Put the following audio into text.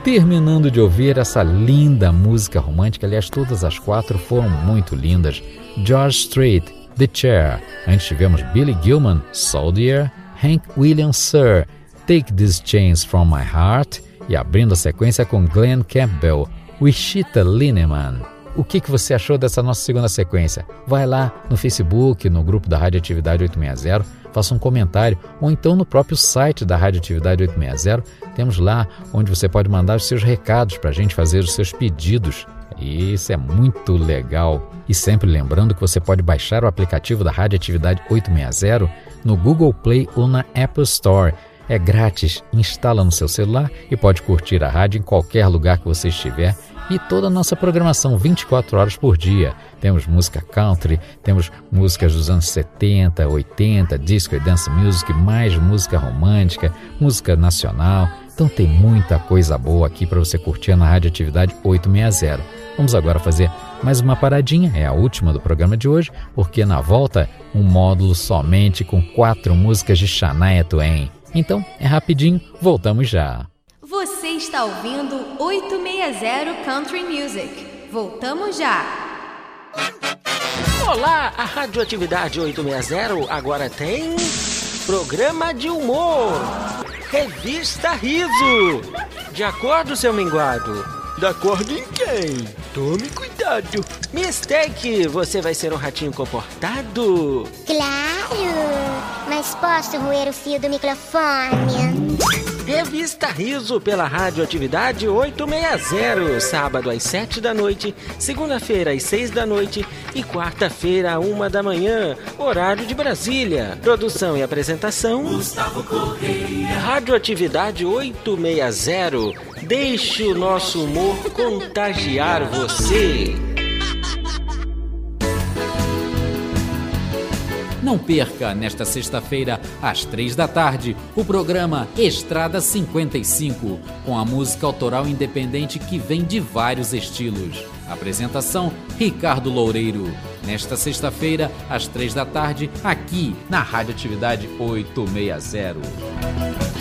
terminando de ouvir essa linda música romântica, aliás, todas as 4 foram muito lindas. George Strait, The Chair. Antes tivemos Billy Gilman, Soldier, Hank Williams, Sir, Take These Chains From My Heart, e abrindo a sequência com Glenn Campbell, Wichita Lineman. O que você achou dessa nossa segunda sequência? Vai lá no Facebook, no grupo da Radioatividade 860, faça um comentário, ou então no próprio site da Radioatividade 860, temos lá onde você pode mandar os seus recados para a gente fazer os seus pedidos. Isso é muito legal. E sempre lembrando que você pode baixar o aplicativo da Radioatividade 860 no Google Play ou na Apple Store. É grátis, instala no seu celular e pode curtir a rádio em qualquer lugar que você estiver. E toda a nossa programação 24 horas por dia. Temos música country, temos músicas dos anos 70, 80, disco e dance music, mais música romântica, música nacional. Então tem muita coisa boa aqui para você curtir na Radioatividade 860. Vamos agora fazer mais uma paradinha, é a última do programa de hoje, porque na volta um módulo somente com 4 músicas de Shania Twain. Então é rapidinho, voltamos já. Você está ouvindo 860 Country Music. Voltamos já. Olá, a Radioatividade 860 agora tem programa de humor. Revista Riso. De acordo, seu minguado? De acordo em quem? Tome cuidado. Mistake, você vai ser um ratinho comportado? Claro, mas posso roer o fio do microfone? Revista Riso pela Radioatividade 860, sábado às 7 da noite, segunda-feira às 6 da noite e quarta-feira à 1 da manhã, horário de Brasília. Produção e apresentação Gustavo Correia. Radioatividade 860, deixe o nosso humor contagiar você. Não perca, nesta sexta-feira, às 3 da tarde, o programa Estrada 55, com a música autoral independente que vem de vários estilos. Apresentação, Ricardo Loureiro. Nesta sexta-feira, às 3 da tarde, aqui na Radioatividade 860.